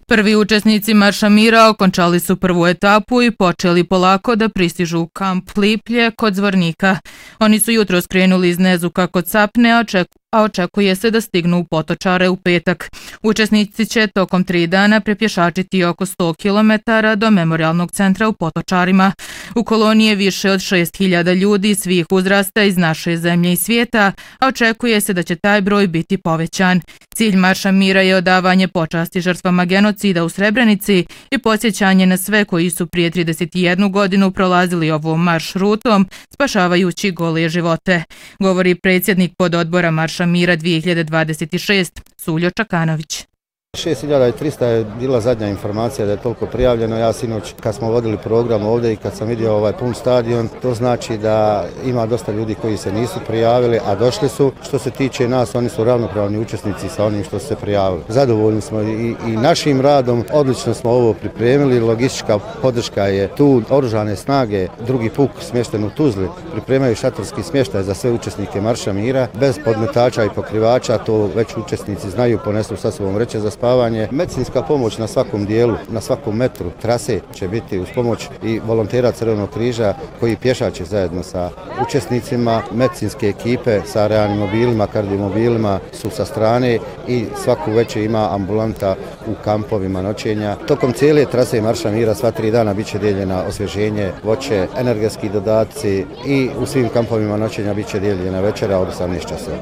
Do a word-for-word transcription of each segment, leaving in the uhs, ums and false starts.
Prvi učesnici Marša mira okončali su prvu etapu i počeli polako da pristižu u kamp Liplje kod Zvornika. Oni su jutro skrenuli iz Nezuka kod Sapne, a, oček, a očekuje se da stignu u Potočare u petak. Učesnici će tokom tri dana prepješačiti oko sto kilometara do memorijalnog centra u Potočarima. U koloniji je više od šest hiljada ljudi svih uzrasta iz naše zemlje i svijeta, a očekuje se da će taj broj biti povećan. Cilj Marša mira je odavanje počasti žrtvama genocida u Srebrenici i podsjećanje na sve koji su prije trideset jednu godinu prolazili ovom marš rutom, spašavajući golije živote, govori predsjednik pododbora Marša mira dvije hiljade dvadeset šest, Suljo Čakanović. šest hiljada trista je bila zadnja informacija da je toliko prijavljeno. Ja sinoć kad smo vodili program ovdje i kad sam vidio ovaj pun stadion, to znači da ima dosta ljudi koji se nisu prijavili, a došli su. Što se tiče nas, oni su ravnopravni učesnici sa onim što su se prijavili. Zadovoljni smo i, i našim radom, odlično smo ovo pripremili, logistička podrška je tu, oružane snage, drugi puk smješten u Tuzli, pripremaju šatorski smještaj za sve učesnike Marša mira, bez podmetača i pokrivača, to već učesnici znaju, ponesu sa sobom vreće za spavanje. Medicinska pomoć na svakom dijelu, na svakom metru trase će biti uz pomoć i volontera Crvenog križa koji pješače zajedno sa učesnicima. Medicinske ekipe sa reanimobilima, kardiomobilima su sa strane i svaku večer ima ambulanta u kampovima noćenja. Tokom cijele trase Marša mira sva tri dana bit će dijeljena osvježenje, voće, energetski dodaci i u svim kampovima noćenja bit će dijeljena večera od osamnaest časova.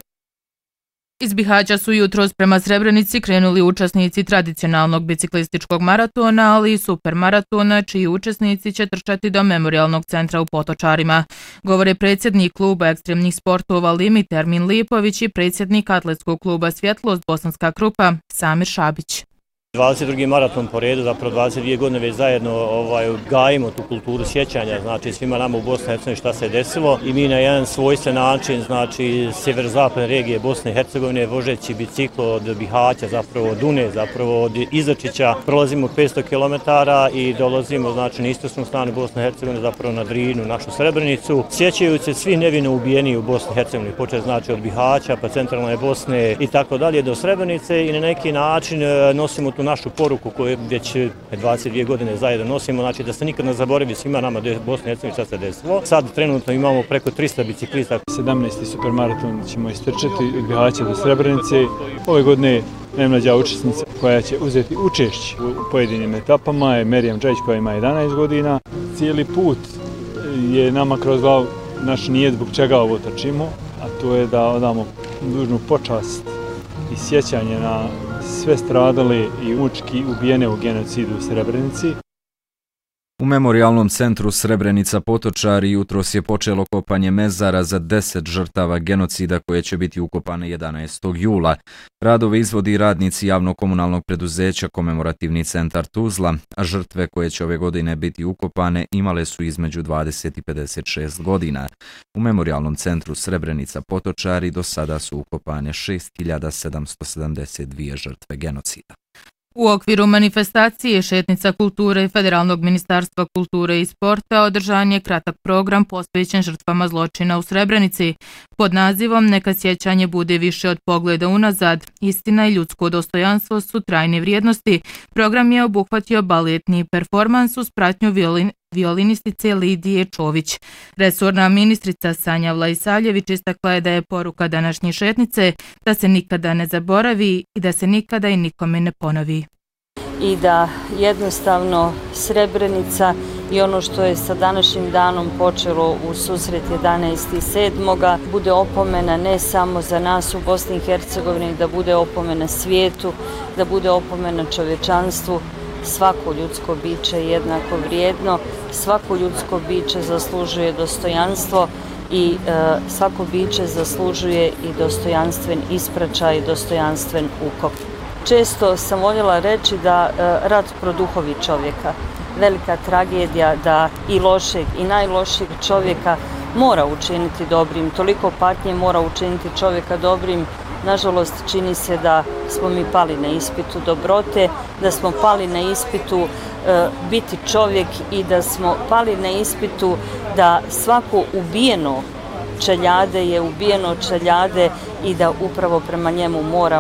Iz Bihaća su jutros prema Srebrenici krenuli učesnici tradicionalnog biciklističkog maratona, ali i supermaratona, čiji učesnici će trčati do memorijalnog centra u Potočarima, govore predsjednik kluba ekstremnih sportova Limit Ermin Lipović i predsjednik atletskog kluba Svjetlost Bosanska Krupa Samir Šabić. dvadeset drugi maraton po redu, zapravo dvadeset dvije godine već zajedno ovaj, gajimo tu kulturu sjećanja, znači svima nama u Bosni i Hercegovini šta se desilo i mi na jedan svojstven način, znači sjeverozapadne regije Bosne i Hercegovine, vožeći biciklo od Bihaća, zapravo od Une, zapravo od Izačića, prolazimo petsto kilometara i dolazimo znači na istočnu stranu Bosne i Hercegovine, zapravo na Drinu, našu Srebrenicu, sjećajući se svi nevino ubijeni u Bosni i Hercegovini, počet znači od Bihaća pa centralne Bosne i tako dalje do Srebrenice i na neki način nosimo tu našu poruku koju već dvadeset dvije godine zajedno nosimo, znači da se nikad ne zaboravi svima nama da Bosna i Hercegovina šta se desilo. Sad trenutno imamo preko tristo biciklista. sedamnaesti supermaraton ćemo istrčati od Bihaća do Srebrenice. Ove godine najmlađa učesnica koja će uzeti učešće u pojedinim etapama je Merijam Džajić koja ima jedanaest godina. Cijeli put je nama kroz glavu naš nijet zbog čega ovo trčimo, a to je da odamo dužnu počast i sjećanje na sve stradale i mučki ubijene u genocidu u Srebrenici. U memorijalnom centru Srebrenica Potočari jutros je počelo kopanje mezara za deset žrtava genocida koje će biti ukopane jedanaestog jula. Radove izvodi radnici javno-komunalnog preduzeća Komemorativni centar Tuzla, a žrtve koje će ove godine biti ukopane imale su između dvadeset i pedeset šest godina. U memorijalnom centru Srebrenica Potočari do sada su ukopane šest hiljada sedamsto sedamdeset dvije žrtve genocida. U okviru manifestacije Šetnica kulture Federalnog ministarstva kulture i sporta održan je kratak program posvećen žrtvama zločina u Srebrenici pod nazivom Neka sjećanje bude više od pogleda unazad, istina i ljudsko dostojanstvo su trajne vrijednosti. Program je obuhvatio baletni performans uz pratnju violin violinistice Lidije Čović. Resorna ministrica Sanja Vlaisaljević istakla je da je poruka današnje šetnice da se nikada ne zaboravi i da se nikada i nikome ne ponovi. I da jednostavno Srebrenica i ono što je sa današnjim danom počelo u susret jedanaestog sedmog bude opomena ne samo za nas u Bosni i Hercegovini, da bude opomena svijetu, da bude opomena čovječanstvu. Svako ljudsko biće je jednako vrijedno, svako ljudsko biće zaslužuje dostojanstvo i e, svako biće zaslužuje i dostojanstven ispraćaj i dostojanstven ukop. Često sam voljela reći da e, rat produhovi čovjeka, velika tragedija da i lošeg i najlošijeg čovjeka mora učiniti dobrim, toliko patnje mora učiniti čovjeka dobrim. Nažalost, čini se da smo mi pali na ispitu dobrote, da smo pali na ispitu e, biti čovjek i da smo pali na ispitu da svako ubijeno čeljade je ubijeno čeljade i da upravo prema njemu moramo